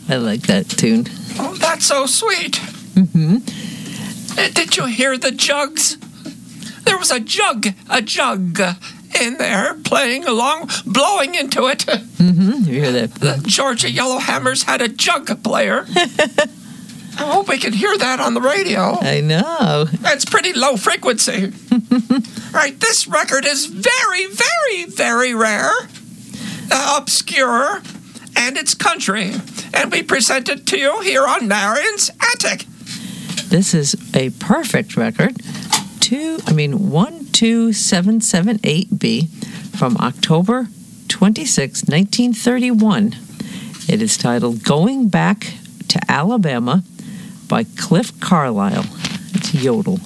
I like that tune. Oh, that's so sweet. Mm-hmm. Did you hear the jugs? There was a jug in there playing along, blowing into it. Mm-hmm. You hear that? The Georgia Yellowhammers had a jug player. I hope we can hear that on the radio. I know. That's pretty low frequency. Right, this record is very, very, very rare, obscure, and it's country. And we present it to you here on Marion's Attic. This is a perfect record. 12778B from October 26, 1931. It is titled Going Back to Alabama by Cliff Carlisle. It's Yodel.